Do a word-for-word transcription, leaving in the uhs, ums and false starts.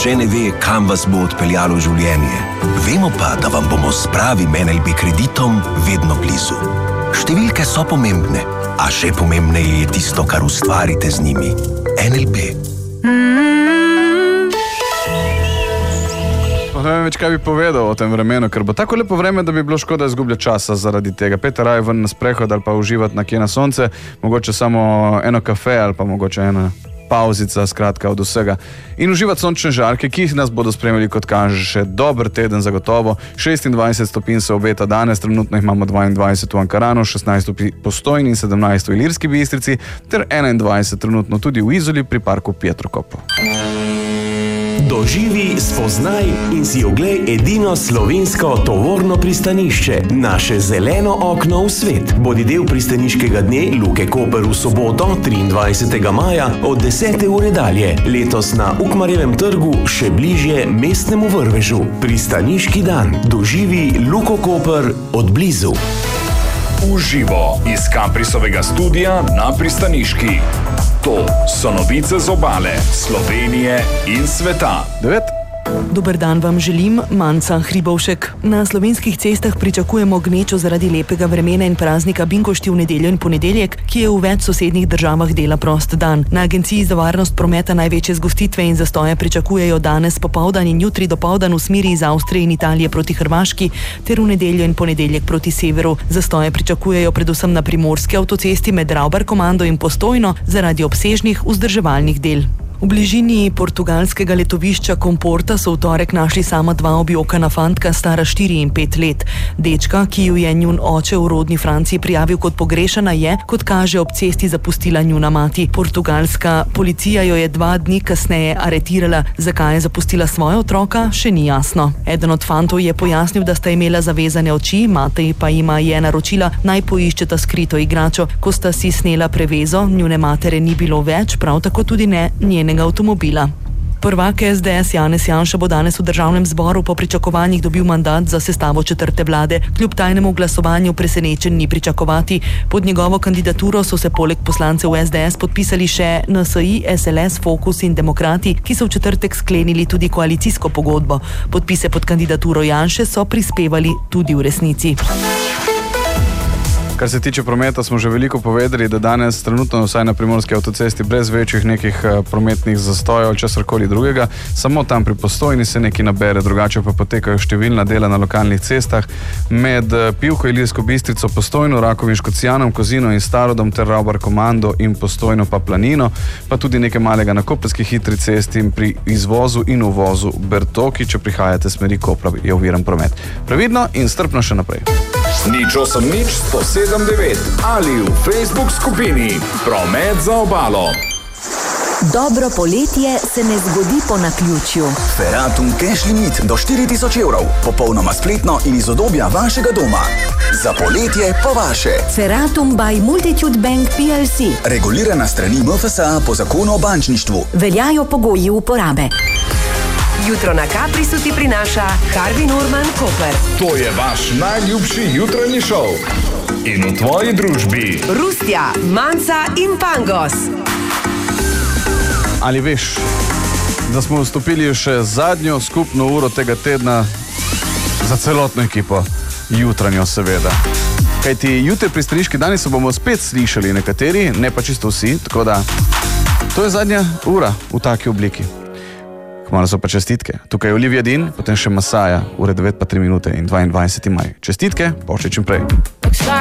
nihče ne ve, kam vas bo odpeljalo življenje. Vemo pa, da vam bomo s pravim N L B kreditom vedno blizu. Številke so pomembne, a še pomembneje je tisto, kar ustvarite z njimi. N L B. Ne vem več, kaj bi povedal o tem vremenu, ker bo tako lepo vreme, da bi bilo škoda izgubljati časa zaradi tega. Pete raje ven na sprehod ali pa uživati nekje na sonce, mogoče samo eno kafe ali pa mogoče ena pauzica, skratka od vsega. In uživati sončne žarke, ki nas bodo spremljali, kot kaže, še dober teden zagotovo. šestindvajset stopinj se obeta danes, trenutno jih imamo dvaindvajset v Ankaranu, šestnajst v Postojni in sedemnajst v Ilirski Bistrici, ter enaindvajset trenutno tudi v Izoli pri parku Pietrokopo. Doživi, spoznaj in si oglej edino slovensko tovorno pristanišče, naše zeleno okno v svet. Bodi del pristaniškega dne Luke Koper v soboto, triindvajsetega maja od desete ure dalje. Letos na Ukmarjevem trgu, še bližje mestnemu vrvežu. Pristaniški dan. Doživi Luko Koper od blizu. Uživo iz Kaprisovega studia na pristaniški. To so novice z obale, Slovenije in sveta. Devet. Dober dan vam želim, Manca Hribovšek. Na slovenskih cestah pričakujemo gnečo zaradi lepega vremena in praznika Binkošti v nedeljo in ponedeljek, ki je v več sosednjih državah dela prost dan. Na Agenciji za varnost prometa največje zgostitve in zastoje pričakujejo danes popoldan in jutri dopoldan v smeri iz Avstrije in Italije proti Hrvaški ter v nedeljo in ponedeljek proti severu. Zastoje pričakujejo predvsem na primorski avtocesti med Ravbar-Komando in Postojno zaradi obsežnih vzdrževalnih del. V bližini portugalskega letovišča Comporta so v torek našli sama dva objokana fantka, stara štiri in pet let. Dečka, ki ju je njun oče v rodni Franciji prijavil kot pogrešana, je, kot kaže, ob cesti zapustila njuna mati. Portugalska policija jo je dva dni kasneje aretirala. Zakaj je zapustila svoja otroka, še ni jasno. Eden od fantov je pojasnil, da sta imela zavezane oči, mati pa jima je naročila, naj poiščeta skrito igračo. Ko sta si snela prevezo, njune matere ni bilo več, prav tako tudi ne njene avtomobila. Prvak S D S Janez Janša bo danes v državnem zboru po pričakovanjih dobil mandat za sestavo četrte vlade. Kljub tajnemu glasovanju presenečen ni pričakovati. Pod njegovo kandidaturo so se poleg poslancev S D S podpisali še N S I, S L S, Fokus in Demokrati, ki so v četrtek sklenili tudi koalicijsko pogodbo. Podpise pod kandidaturo Janše so prispevali tudi v resnici. Kar se tiče prometa, smo že veliko povedali, da danes trenutno vsaj na primorski avtocesti brez večjih nekih prometnih zastojev ali česarkoli drugega, samo tam pri Postojni se nekaj nabere, drugače pa potekajo številna dela na lokalnih cestah med Pivko, Ilirsko Bistrico, Postojno, Rakovim, Škocjanom, Kozino in Starodom ter Ravbar-Komando in Postojno pa Planino, pa tudi nekaj malega na koprski hitri cesti in pri izvozu in uvozu Bertoki, če prihajate smeri Kopra, je oviran promet. Previdno in strpno še naprej. Nič osem nič sto sedem devet ali v Facebook skupini Promet za obalo. Dobro poletje se ne zgodi po naključju. Feratum cash limit do štiri tisoč evrov, popolnoma spletno in iz udobja vašega doma. Za poletje po vaše. Feratum by Multitude Bank P L C. Regulirana strani M F S A po zakonu o bančništvu. Veljajo pogoji uporabe. Jutro na Kaprisu ti prinaša Harvey Norman Koper. To je vaš najljubši jutranji šov. In v tvoji družbi Rustja, Manca in Pangos. Ali veš, da smo vstopili še zadnjo skupno uro tega tedna za celotno ekipo, jutranjo seveda. Kajti jutri pristaniški dani se bomo spet slišali nekateri, ne pa čisto vsi, tako da to je zadnja ura v taki obliki. Kmalu so pa čestitke. Tukaj je Olivia Dean, potem še Masaja, ure devet pa tri minute in dvaindvajseti maj. Čestitke, pa še čim prej.